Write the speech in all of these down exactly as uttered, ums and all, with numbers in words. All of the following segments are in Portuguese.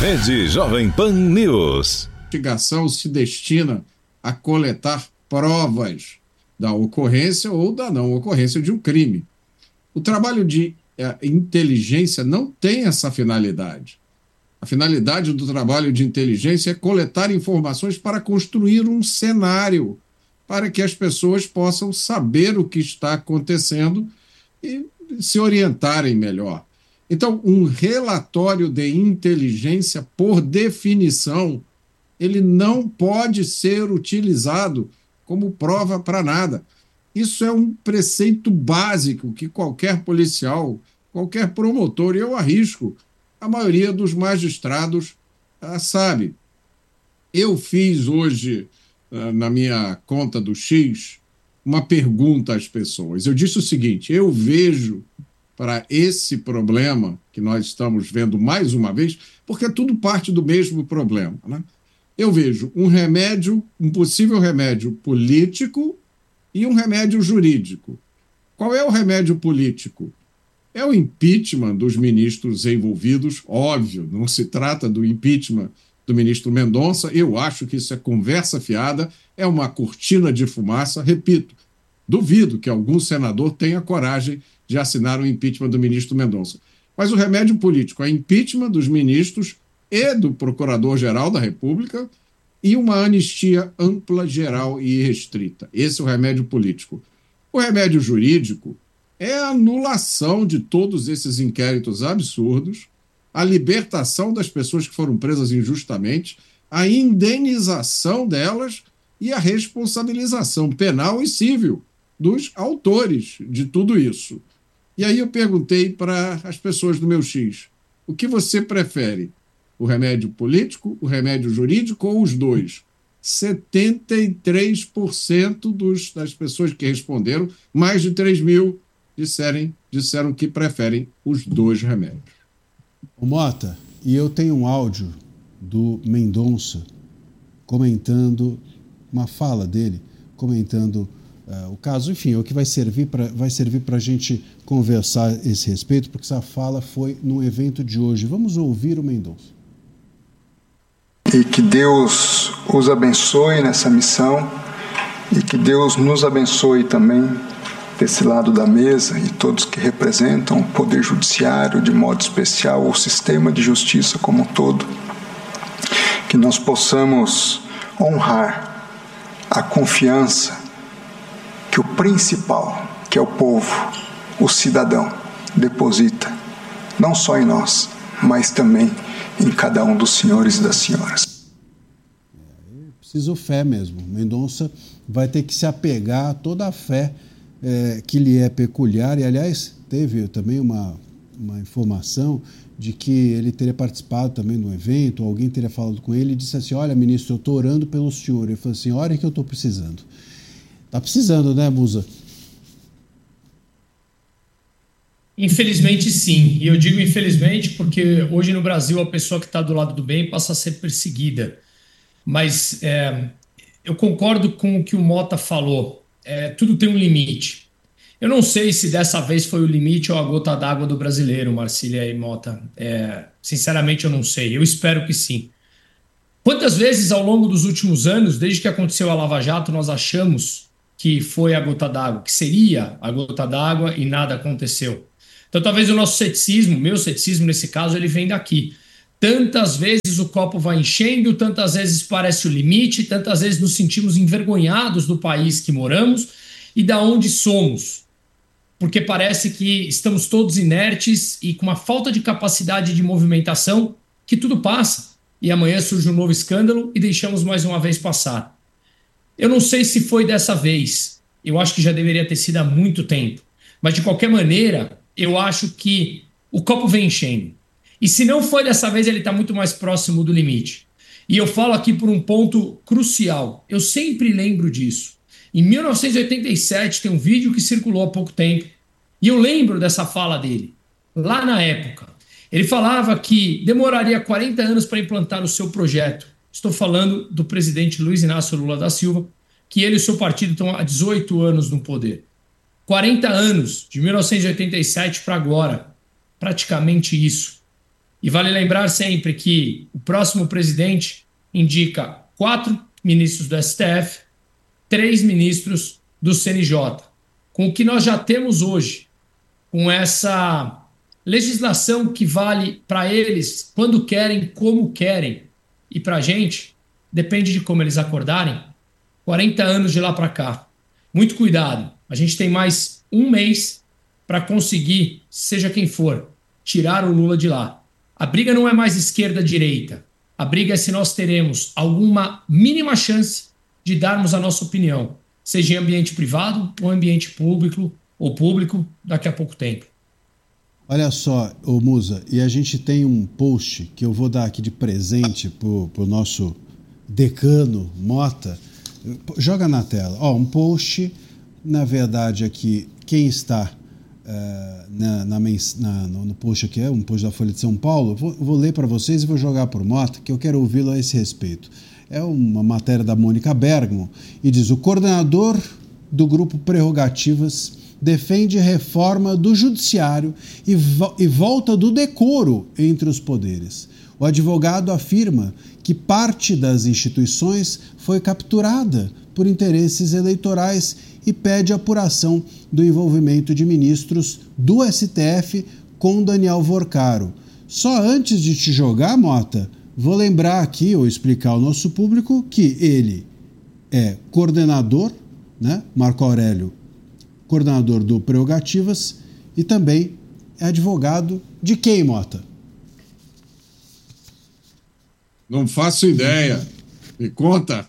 Rede Jovem Pan News. A investigação se destina a coletar provas da ocorrência ou da não ocorrência de um crime. O trabalho de eh, inteligência não tem essa finalidade. A finalidade do trabalho de inteligência é coletar informações para construir um cenário para que as pessoas possam saber o que está acontecendo e se orientarem melhor. Então, um relatório de inteligência, por definição, ele não pode ser utilizado como prova para nada. Isso é um preceito básico que qualquer policial, qualquer promotor, e eu arrisco, a maioria dos magistrados ah, sabe. Eu fiz hoje, ah, na minha conta do X, uma pergunta às pessoas. Eu disse o seguinte: eu vejo para esse problema que nós estamos vendo mais uma vez, porque tudo parte do mesmo problema, né? Eu vejo um remédio, um possível remédio político e um remédio jurídico. Qual é o remédio político? É o impeachment dos ministros envolvidos, óbvio, não se trata do impeachment do ministro Mendonça, eu acho que isso é conversa fiada, é uma cortina de fumaça, repito, duvido que algum senador tenha coragem de assinar o impeachment do ministro Mendonça. Mas o remédio político é impeachment dos ministros e do Procurador-Geral da República e uma anistia ampla, geral e restrita. Esse é o remédio político. O remédio jurídico é a anulação de todos esses inquéritos absurdos, a libertação das pessoas que foram presas injustamente, a indenização delas e a responsabilização penal e civil dos autores de tudo isso. E aí eu perguntei para as pessoas do meu X: o que você prefere? O remédio político, o remédio jurídico ou os dois? setenta e três por cento dos, das pessoas que responderam, mais de três mil, disserem, disseram que preferem os dois remédios. Ô Mota, e eu tenho um áudio do Mendonça comentando, uma fala dele, comentando uh, o caso, enfim, é o que vai servir para vai servir para a gente conversar a esse respeito, porque essa fala foi no evento de hoje. Vamos ouvir o Mendonça. E que Deus os abençoe nessa missão e que Deus nos abençoe também desse lado da mesa e todos que representam o Poder Judiciário, de modo especial o sistema de justiça como um todo, que nós possamos honrar a confiança que o principal, que é o povo, o cidadão, deposita, não só em nós, mas também em cada um dos senhores e das senhoras. É preciso fé mesmo. Mendonça vai ter que se apegar a toda a fé é, que lhe é peculiar. E, aliás, teve também uma, uma informação de que ele teria participado também do evento, alguém teria falado com ele e disse assim: olha, ministro, eu estou orando pelo senhor. Ele falou assim: olha que eu estou precisando. Está precisando, né, Musa? Infelizmente, sim. E eu digo infelizmente porque hoje no Brasil a pessoa que está do lado do bem passa a ser perseguida. Mas é, eu concordo com o que o Mota falou. É, tudo tem um limite. Eu não sei se dessa vez foi o limite ou a gota d'água do brasileiro, Marcília e Mota. É, sinceramente, eu não sei. Eu espero que sim. Quantas vezes ao longo dos últimos anos, desde que aconteceu a Lava Jato, nós achamos que foi a gota d'água, que seria a gota d'água e nada aconteceu? Então, talvez o nosso ceticismo, meu ceticismo nesse caso, ele vem daqui. Tantas vezes o copo vai enchendo, tantas vezes parece o limite, tantas vezes nos sentimos envergonhados do país que moramos e da onde somos. Porque parece que estamos todos inertes e com uma falta de capacidade de movimentação que tudo passa. E amanhã surge um novo escândalo e deixamos mais uma vez passar. Eu não sei se foi dessa vez. Eu acho que já deveria ter sido há muito tempo. Mas, de qualquer maneira, eu acho que o copo vem enchendo. E se não foi dessa vez, ele está muito mais próximo do limite. E eu falo aqui por um ponto crucial. Eu sempre lembro disso. Em mil novecentos e oitenta e sete, tem um vídeo que circulou há pouco tempo. E eu lembro dessa fala dele, lá na época. Ele falava que demoraria quarenta anos para implantar o seu projeto. Estou falando do presidente Luiz Inácio Lula da Silva, que ele e o seu partido estão há dezoito anos no poder. quarenta anos, de mil novecentos e oitenta e sete para agora. Praticamente isso. E vale lembrar sempre que o próximo presidente indica quatro ministros do S T F, três ministros do C N J. Com o que nós já temos hoje, com essa legislação que vale para eles quando querem, como querem, e para a gente, depende de como eles acordarem, quarenta anos de lá para cá. Muito cuidado, a gente tem mais um mês para conseguir, seja quem for, tirar o Lula de lá. A briga não é mais esquerda-direita, a briga é se nós teremos alguma mínima chance de darmos a nossa opinião, seja em ambiente privado ou ambiente público ou público daqui a pouco tempo. Olha só, ô Musa, e a gente tem um post que eu vou dar aqui de presente pro, pro nosso decano Mota. Joga na tela. Ó, um post, na verdade aqui, quem está uh, na, na, na, no post aqui, é um post da Folha de São Paulo, vou, vou ler para vocês e vou jogar pro Mota, que eu quero ouvi-lo a esse respeito. É uma matéria da Mônica Bergamo e diz: o coordenador do grupo Prerrogativas defende reforma do judiciário e, vo- e volta do decoro entre os poderes. O advogado afirma que parte das instituições foi capturada por interesses eleitorais e pede apuração do envolvimento de ministros do S T F com Daniel Vorcaro. Só antes de te jogar, Mota, vou lembrar aqui, ou explicar ao nosso público, que ele é coordenador, né, Marco Aurélio, coordenador do Prerrogativas, e também é advogado de quem, Mota? Não faço ideia. Me conta.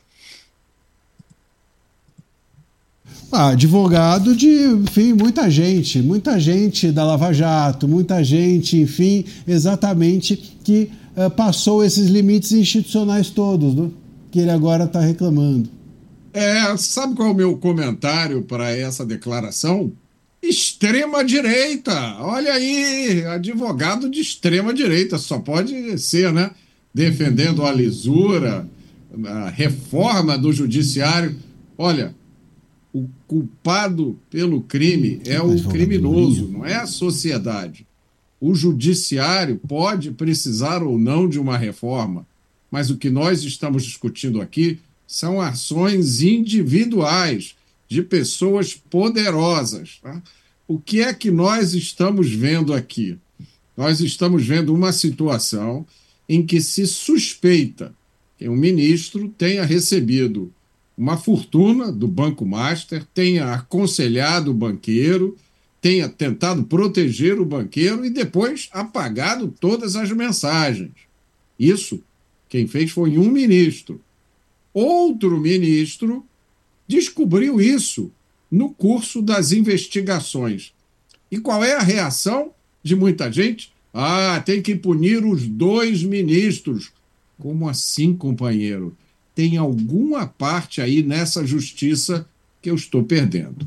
Ah, advogado de, enfim, muita gente, muita gente da Lava Jato, muita gente, enfim, exatamente, que uh, passou esses limites institucionais todos, né, que ele agora está reclamando. É, sabe qual é o meu comentário para essa declaração? Extrema-direita. Olha aí, advogado de extrema-direita. Só pode ser, né? Defendendo a lisura, a reforma do judiciário. Olha, o culpado pelo crime é o criminoso, não é a sociedade. O judiciário pode precisar ou não de uma reforma, mas o que nós estamos discutindo aqui são ações individuais de pessoas poderosas. Tá? O que é que nós estamos vendo aqui? Nós estamos vendo uma situação em que se suspeita que um ministro tenha recebido uma fortuna do Banco Master, tenha aconselhado o banqueiro, tenha tentado proteger o banqueiro e depois apagado todas as mensagens. Isso, quem fez foi um ministro. Outro ministro descobriu isso no curso das investigações. E qual é a reação de muita gente? Ah, tem que punir os dois ministros. Como assim, companheiro? Tem alguma parte aí nessa justiça que eu estou perdendo.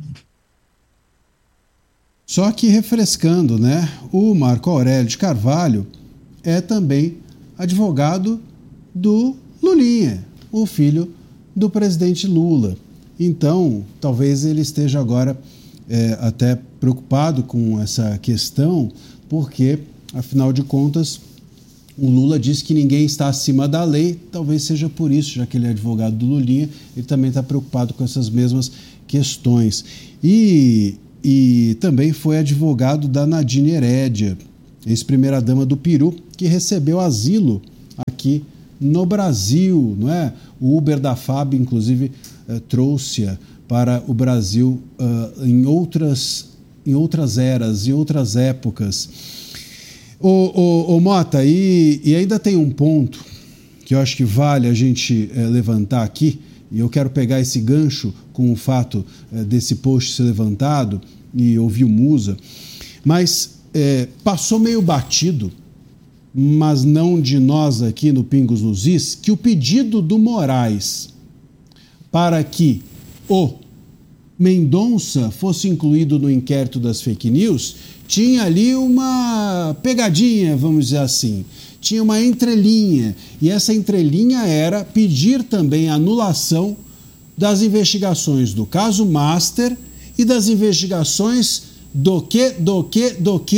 Só que refrescando, né? O Marco Aurélio de Carvalho é também advogado do Lulinha, o filho do presidente Lula. Então, talvez ele esteja agora é, até preocupado com essa questão, porque, afinal de contas, o Lula disse que ninguém está acima da lei, talvez seja por isso, já que ele é advogado do Lulinha, ele também está preocupado com essas mesmas questões. E, e também foi advogado da Nadine Heredia, ex-primeira-dama do Peru, que recebeu asilo aqui no Brasil, não é? O Uber da F A B, inclusive, eh, trouxe-a para o Brasil uh, em, outras, em outras eras, em outras épocas. Ô, ô, ô Mota, e, e ainda tem um ponto que eu acho que vale a gente eh, levantar aqui, e eu quero pegar esse gancho com o fato eh, desse post ser levantado e ouvir o Musa, mas eh, passou meio batido, mas não de nós aqui no Pingos nos Is, que o pedido do Moraes para que o Mendonça fosse incluído no inquérito das fake news tinha ali uma pegadinha, vamos dizer assim, tinha uma entrelinha, e essa entrelinha era pedir também a anulação das investigações do caso Master e das investigações do que, do que, do que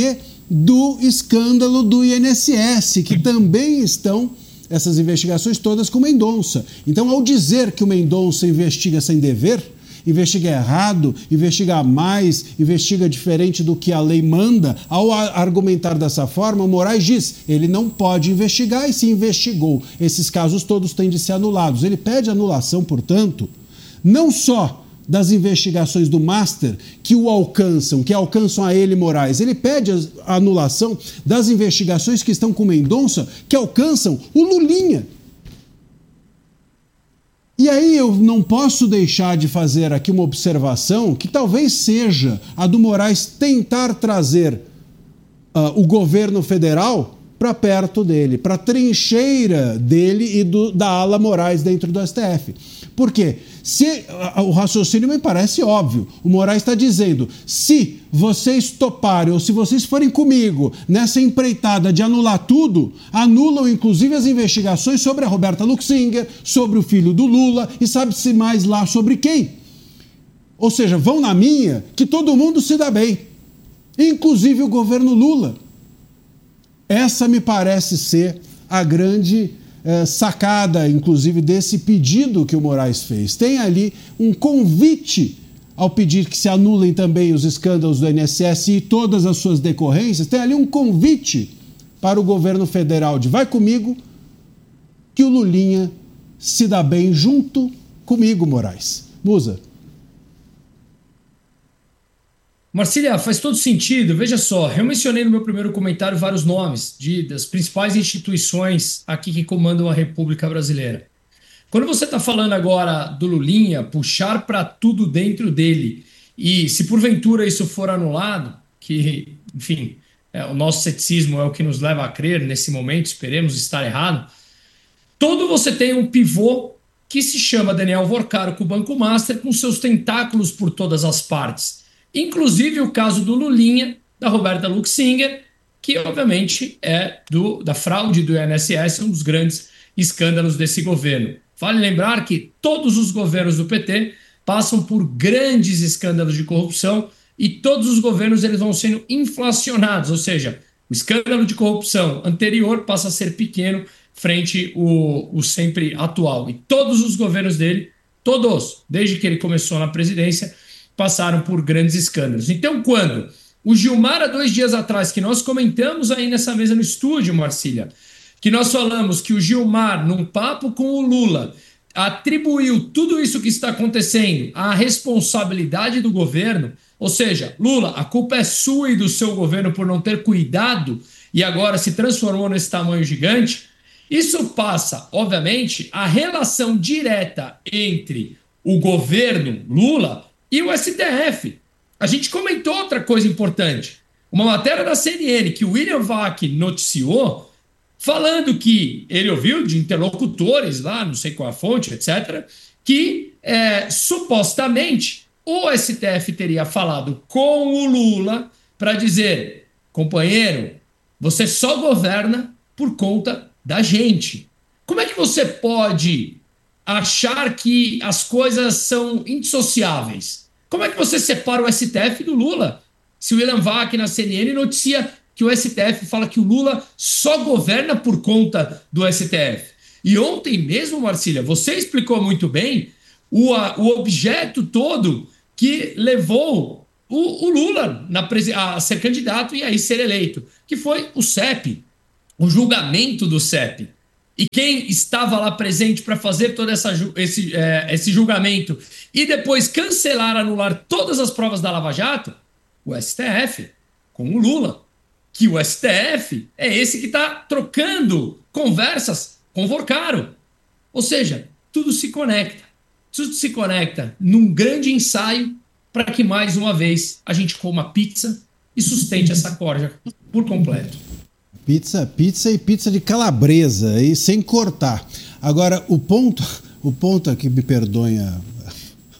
do escândalo do I N S S, que também estão, essas investigações todas, com Mendonça. Então, ao dizer que o Mendonça investiga sem dever, investiga errado, investiga mais, investiga diferente do que a lei manda, ao argumentar dessa forma, o Moraes diz, ele não pode investigar e se investigou. Esses casos todos têm de ser anulados. Ele pede anulação, portanto, não só das investigações do Master que o alcançam, que alcançam a ele, Moraes. Ele pede a anulação das investigações que estão com Mendonça, que alcançam o Lulinha. E aí eu não posso deixar de fazer aqui uma observação que talvez seja a do Moraes tentar trazer uh, o governo federal para perto dele, para a trincheira dele e do, da ala Moraes dentro do S T F. Por quê? Se, o raciocínio me parece óbvio. O Moraes está dizendo, se vocês toparem ou se vocês forem comigo nessa empreitada de anular tudo, anulam inclusive as investigações sobre a Roberta Luxinger, sobre o filho do Lula e sabe-se mais lá sobre quem. Ou seja, vão na minha que todo mundo se dá bem, inclusive o governo Lula. Essa me parece ser a grande eh, sacada, inclusive, desse pedido que o Moraes fez. Tem ali um convite ao pedir que se anulem também os escândalos do I N S S e todas as suas decorrências. Tem ali um convite para o governo federal de vai comigo que o Lulinha se dá bem junto comigo, Moraes. Musa. Marcília, faz todo sentido. Veja só, eu mencionei no meu primeiro comentário vários nomes de, das principais instituições aqui que comandam a República Brasileira. Quando você está falando agora do Lulinha, puxar para tudo dentro dele, e se porventura isso for anulado, que, enfim, é, o nosso ceticismo é o que nos leva a crer nesse momento, esperemos estar errado, todo você tem um pivô que se chama Daniel Vorcaro com o Banco Master, com seus tentáculos por todas as partes. Inclusive o caso do Lulinha, da Roberta Luxinger, que obviamente é do, da fraude do I N S S, um dos grandes escândalos desse governo. Vale lembrar que todos os governos do P T passam por grandes escândalos de corrupção e todos os governos eles vão sendo inflacionados, ou seja, o escândalo de corrupção anterior passa a ser pequeno frente ao, ao sempre atual. E todos os governos dele, todos, desde que ele começou na presidência, passaram por grandes escândalos. Então, quando o Gilmar, há dois dias atrás, que nós comentamos aí nessa mesa no estúdio, Marcília, que nós falamos que o Gilmar, num papo com o Lula, atribuiu tudo isso que está acontecendo à responsabilidade do governo, ou seja, Lula, a culpa é sua e do seu governo por não ter cuidado e agora se transformou nesse tamanho gigante, isso passa, obviamente, a relação direta entre o governo Lula e o S T F. A gente comentou outra coisa importante. Uma matéria da C N N que o William Vac noticiou, falando que ele ouviu de interlocutores lá, não sei qual a fonte, etcétera, que é, supostamente o S T F teria falado com o Lula para dizer, companheiro, você só governa por conta da gente. Como é que você pode achar que as coisas são indissociáveis? Como é que você separa o S T F do Lula? Se o William Vac na C N N noticia que o S T F fala que o Lula só governa por conta do S T F. E ontem mesmo, Marcília, você explicou muito bem o, a, o objeto todo que levou o, o Lula na, a ser candidato e aí ser eleito, que foi o C E P, o julgamento do C E P. E quem estava lá presente para fazer todo essa, esse, é, esse julgamento e depois cancelar, anular todas as provas da Lava Jato? O S T F, com o Lula. Que o S T F é esse que está trocando conversas com o Vorcaro. Ou seja, tudo se conecta. Tudo se conecta num grande ensaio para que, mais uma vez, a gente coma pizza e sustente essa corja por completo. Pizza, pizza e pizza de calabresa, e sem cortar. Agora, o ponto, o ponto aqui, me perdoem a,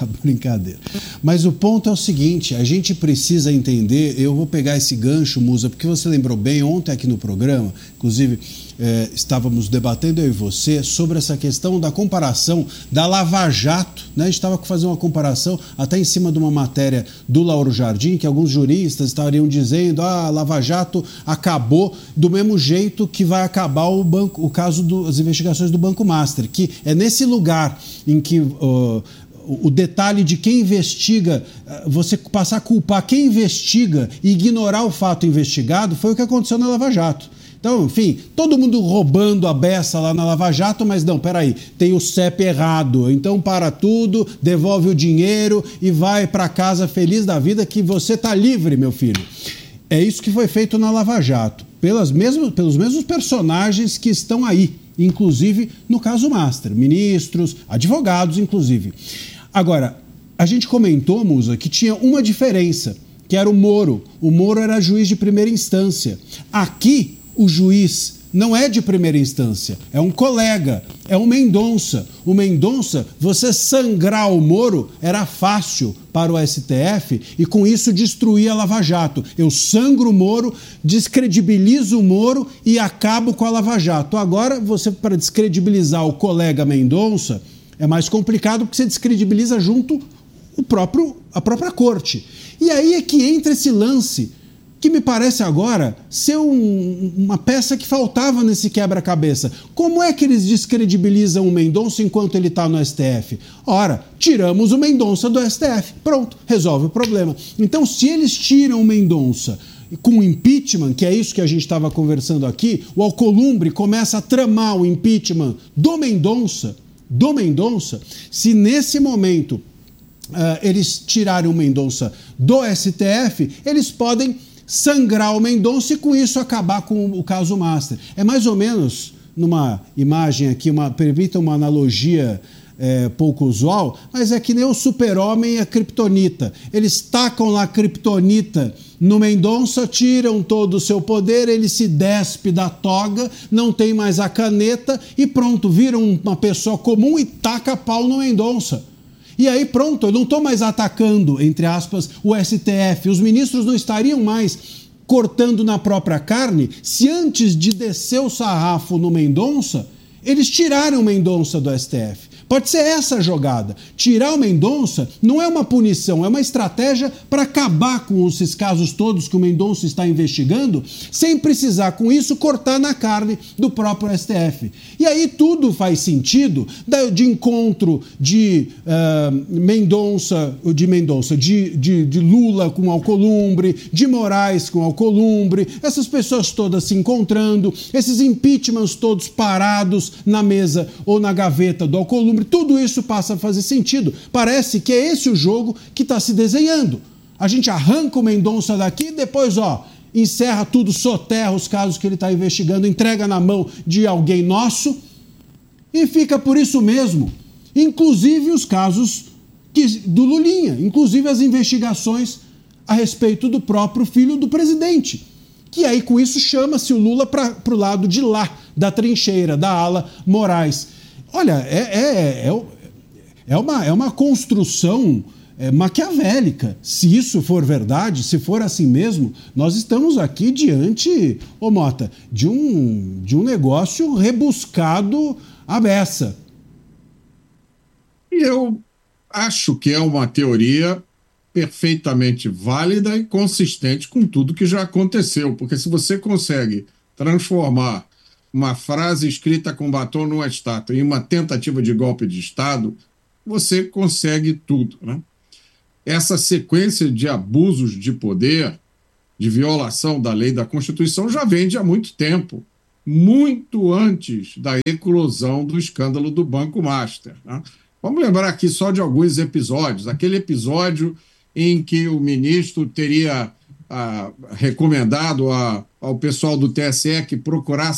Brincadeira. Mas o ponto é o seguinte, a gente precisa entender, eu vou pegar esse gancho, Musa, porque você lembrou bem, ontem aqui no programa, inclusive é, estávamos debatendo eu e você sobre essa questão da comparação da Lava Jato, né? A gente estava fazendo uma comparação até em cima de uma matéria do Lauro Jardim, que alguns juristas estariam dizendo ah, a Lava Jato acabou do mesmo jeito que vai acabar o, banco, o caso das investigações do Banco Master, que é nesse lugar em que uh, o detalhe de quem investiga, você passar a culpar quem investiga e ignorar o fato investigado, foi o que aconteceu na Lava Jato. Então, enfim, todo mundo roubando a beça lá na Lava Jato, mas não, peraí, tem o C E P errado, então para tudo, devolve o dinheiro e vai para casa feliz da vida que você tá livre, meu filho. É isso que foi feito na Lava Jato, pelas mesmas, pelos mesmos personagens que estão aí, inclusive no caso Master, ministros, advogados, inclusive. Agora, a gente comentou, Musa, que tinha uma diferença, que era o Moro. O Moro era juiz de primeira instância. Aqui, o juiz não é de primeira instância, é um colega, é um Mendonça. O Mendonça, você sangrar o Moro era fácil para o S T F e com isso destruir a Lava Jato. Eu sangro o Moro, descredibilizo o Moro e acabo com a Lava Jato. Agora, você para descredibilizar o colega Mendonça é mais complicado porque você descredibiliza junto o próprio, a própria corte. E aí é que entra esse lance que me parece agora ser um, uma peça que faltava nesse quebra-cabeça. Como é que eles descredibilizam o Mendonça enquanto ele está no S T F? Ora, tiramos o Mendonça do S T F. Pronto, resolve o problema. Então, se eles tiram o Mendonça com o impeachment, que é isso que a gente estava conversando aqui, o Alcolumbre começa a tramar o impeachment do Mendonça, do Mendonça, se nesse momento uh, eles tirarem o Mendonça do S T F, eles podem sangrar o Mendonça e com isso acabar com o caso Master. É mais ou menos, numa imagem aqui, uma, permita uma analogia é, pouco usual, mas é que nem o super-homem e a Kryptonita. Eles tacam lá a Kryptonita no Mendonça, tiram todo o seu poder, ele se despe da toga, não tem mais a caneta e pronto, vira uma pessoa comum e taca pau no Mendonça. E aí pronto, eu não estou mais atacando, entre aspas, o S T F. Os ministros não estariam mais cortando na própria carne se antes de descer o sarrafo no Mendonça, eles tiraram o Mendonça do S T F. Pode ser essa a jogada. Tirar o Mendonça não é uma punição, é uma estratégia para acabar com esses casos todos que o Mendonça está investigando, sem precisar, com isso, cortar na carne do próprio S T F. E aí tudo faz sentido de encontro de uh, Mendonça, de Mendonça, de, de, de Lula com Alcolumbre, de Moraes com Alcolumbre, essas pessoas todas se encontrando, esses impeachments todos parados na mesa ou na gaveta do Alcolumbre. Tudo isso passa a fazer sentido. Parece que é esse o jogo que está se desenhando. A gente arranca o Mendonça daqui e depois, ó, encerra tudo, soterra os casos que ele está investigando, entrega na mão de alguém nosso e fica por isso mesmo. Inclusive os casos que, do Lulinha, inclusive as investigações a respeito do próprio filho do presidente. Que aí com isso chama-se o Lula para o lado de lá, da trincheira, da ala Moraes. Olha, é, é, é, é, uma, é uma construção é, maquiavélica. Se isso for verdade, se for assim mesmo, nós estamos aqui diante, ô Mota, de um, de um negócio rebuscado à beça. E eu acho que é uma teoria perfeitamente válida e consistente com tudo que já aconteceu, porque se você consegue transformar uma frase escrita com batom numa estátua em uma tentativa de golpe de Estado, você consegue tudo, né? Essa sequência de abusos de poder, de violação da lei e da Constituição, já vem de há muito tempo, muito antes da eclosão do escândalo do Banco Master, né? Vamos lembrar aqui só de alguns episódios. Aquele episódio em que o ministro teria ah, recomendado a, ao pessoal do T S E que procurasse